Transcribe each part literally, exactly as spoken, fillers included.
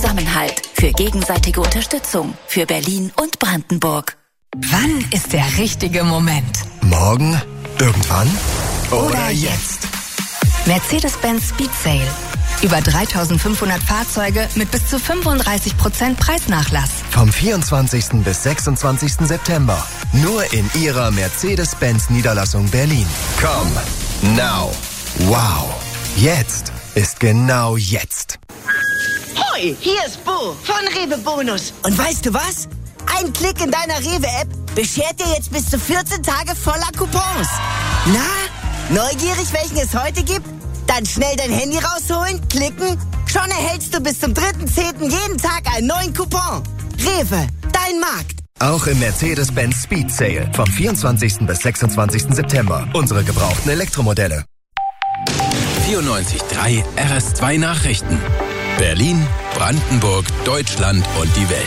Zusammenhalt, für gegenseitige Unterstützung, für Berlin und Brandenburg. Wann ist der richtige Moment? Morgen? Irgendwann? Oder, Oder jetzt? Mercedes-Benz Speed Sale. Über dreitausendfünfhundert Fahrzeuge mit bis zu fünfunddreißig Prozent Preisnachlass. Vom vierundzwanzigsten bis sechsundzwanzigsten September. Nur in Ihrer Mercedes-Benz Niederlassung Berlin. Komm, now. Wow. Jetzt ist genau jetzt. Hoi, hier ist Bo von Rewe Bonus. Und weißt du was? Ein Klick in deiner Rewe-App beschert dir jetzt bis zu vierzehn Tage voller Coupons. Na, neugierig, welchen es heute gibt? Dann schnell dein Handy rausholen, klicken. Schon erhältst du bis zum dritten zehnten jeden Tag einen neuen Coupon. Rewe, dein Markt. Auch im Mercedes-Benz Speed Sale vom vierundzwanzigsten bis sechsundzwanzigsten September. Unsere gebrauchten Elektromodelle. vierundneunzig Komma drei R S zwei Nachrichten. Berlin, Brandenburg, Deutschland und die Welt.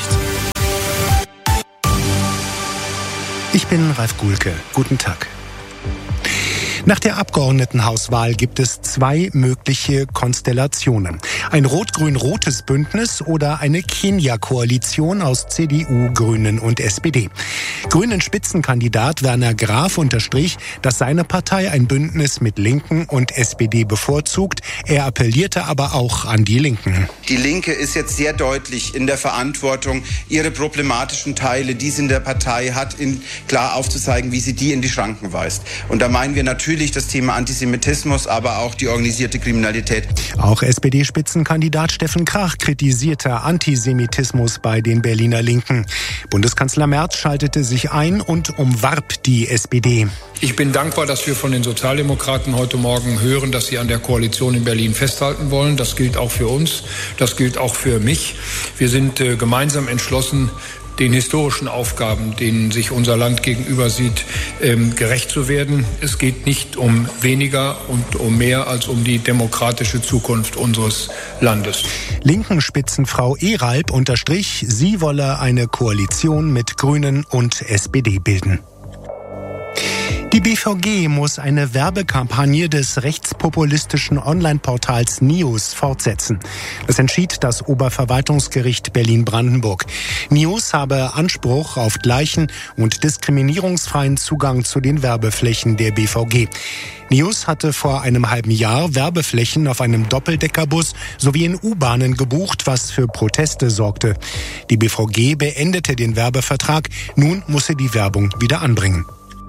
Ich bin Ralf Gulke. Guten Tag. Nach der Abgeordnetenhauswahl gibt es zwei mögliche Konstellationen. Ein rot-grün-rotes Bündnis oder eine Kenia-Koalition aus C D U, Grünen und S P D. Grünen Spitzenkandidat Werner Graf unterstrich, dass seine Partei ein Bündnis mit Linken und S P D bevorzugt. Er appellierte aber auch an die Linken. Die Linke ist jetzt sehr deutlich in der Verantwortung, ihre problematischen Teile, die sie in der Partei hat, in, klar aufzuzeigen, wie sie die in die Schranken weist. Und da meinen wir natürlich das Thema Antisemitismus, aber auch die organisierte Kriminalität. Auch S P D-Spitzenkandidat Steffen Krach kritisierte Antisemitismus bei den Berliner Linken. Bundeskanzler Merz schaltete sich ein und umwarb die S P D. Ich bin dankbar, dass wir von den Sozialdemokraten heute Morgen hören, dass sie an der Koalition in Berlin festhalten wollen. Das gilt auch für uns, das gilt auch für mich. Wir sind äh, gemeinsam entschlossen, den historischen Aufgaben, denen sich unser Land gegenüber sieht, ähm, gerecht zu werden. Es geht nicht um weniger und um mehr als um die demokratische Zukunft unseres Landes. Linken Spitzenfrau Eralb unterstrich, sie wolle eine Koalition mit Grünen und S P D bilden. Die B V G muss eine Werbekampagne des rechtspopulistischen Online-Portals News fortsetzen. Das entschied das Oberverwaltungsgericht Berlin-Brandenburg. News habe Anspruch auf gleichen und diskriminierungsfreien Zugang zu den Werbeflächen der B V G. News hatte vor einem halben Jahr Werbeflächen auf einem Doppeldeckerbus sowie in U-Bahnen gebucht, was für Proteste sorgte. Die B V G beendete den Werbevertrag. Nun muss sie die Werbung wieder anbringen.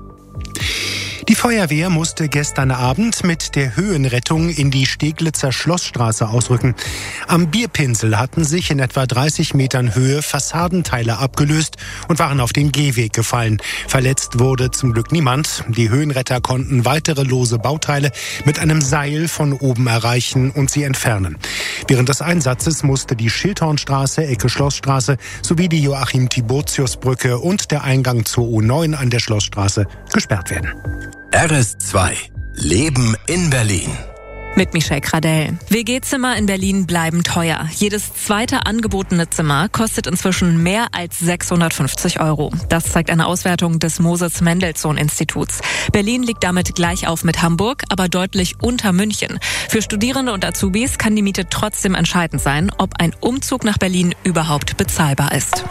Die Feuerwehr musste gestern Abend mit der Höhenrettung in die Steglitzer Schlossstraße ausrücken. Am Bierpinsel hatten sich in etwa dreißig Metern Höhe Fassadenteile abgelöst und waren auf den Gehweg gefallen. Verletzt wurde zum Glück niemand. Die Höhenretter konnten weitere lose Bauteile mit einem Seil von oben erreichen und sie entfernen. Während des Einsatzes musste die Schildhornstraße, Ecke Schlossstraße sowie die Joachim-Tiburtius-Brücke und der Eingang zur U neun an der Schlossstraße gesperrt werden. R S zwei. Leben in Berlin. Mit Michelle Kradell. W G-Zimmer in Berlin bleiben teuer. Jedes zweite angebotene Zimmer kostet inzwischen mehr als sechshundertfünfzig Euro. Das zeigt eine Auswertung des Moses-Mendelssohn-Instituts. Berlin liegt damit gleich auf mit Hamburg, aber deutlich unter München. Für Studierende und Azubis kann die Miete trotzdem entscheidend sein, ob ein Umzug nach Berlin überhaupt bezahlbar ist.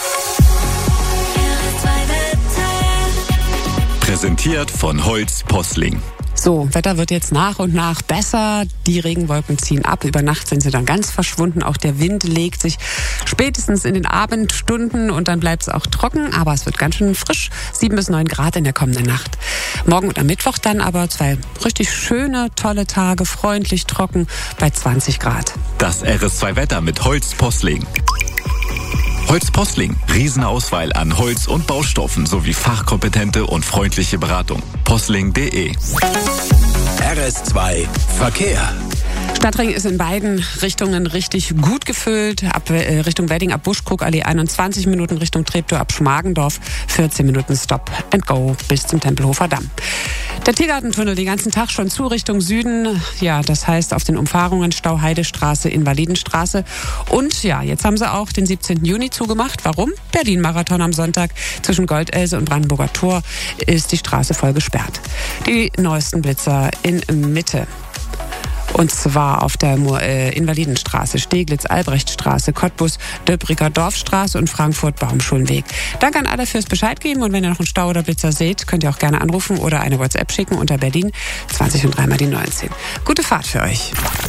Präsentiert von Holz Posling. So, Wetter wird jetzt nach und nach besser. Die Regenwolken ziehen ab. Über Nacht sind sie dann ganz verschwunden. Auch der Wind legt sich spätestens in den Abendstunden und dann bleibt es auch trocken. Aber es wird ganz schön frisch. sieben bis neun Grad in der kommenden Nacht. Morgen und am Mittwoch dann aber zwei richtig schöne, tolle Tage. Freundlich, trocken bei zwanzig Grad. Das R S zwei Wetter mit Holz Posling. Holz Posling. Riesenauswahl an Holz- und Baustoffen sowie fachkompetente und freundliche Beratung. Posling punkt de. R S zwei Verkehr. Stadtring ist in beiden Richtungen richtig gut gefüllt. Ab äh, Richtung Wedding ab Buschkrug, Allee einundzwanzig Minuten, Richtung Treptow ab Schmargendorf vierzehn Minuten Stop and Go bis zum Tempelhofer Damm. Der Tiergartentunnel den ganzen Tag schon zu Richtung Süden. Ja, das heißt auf den Umfahrungen Stauheidestraße, Invalidenstraße. Und ja, jetzt haben sie auch den siebzehnten Juni zugemacht. Warum? Berlin-Marathon am Sonntag. Zwischen Goldelse und Brandenburger Tor ist die Straße voll gesperrt. Die neuesten Blitzer in Mitte. Und zwar auf der äh, Invalidenstraße, Steglitz, Albrechtstraße, Cottbus, Döbriger Dorfstraße und Frankfurt-Baumschulenweg. Danke an alle fürs Bescheid geben und wenn ihr noch einen Stau oder Blitzer seht, könnt ihr auch gerne anrufen oder eine WhatsApp schicken unter Berlin zwanzig und dreimal die neunzehn. Gute Fahrt für euch.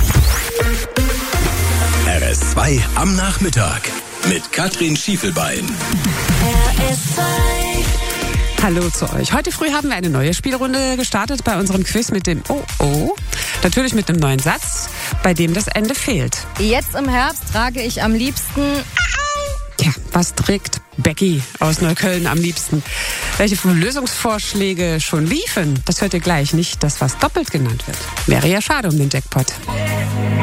R S zwei am Nachmittag mit Katrin Schiefelbein. R S zwei. Hallo zu euch. Heute früh haben wir eine neue Spielrunde gestartet bei unserem Quiz mit dem Oh Oh. Natürlich mit einem neuen Satz, bei dem das Ende fehlt. Jetzt im Herbst trage ich am liebsten... Tja, was trägt Becky aus Neukölln am liebsten? Welche Lösungsvorschläge schon liefen, das hört ihr gleich. Nicht das, was doppelt genannt wird. Wäre ja schade um den Jackpot.